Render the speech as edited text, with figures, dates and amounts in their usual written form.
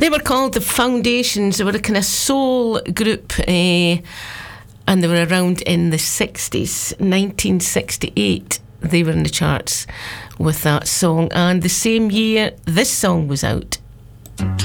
They were called the Foundations. They were a kind of soul group, and they were around in the 60s. 1968, they were in the charts with that song. And the same year, this song was out.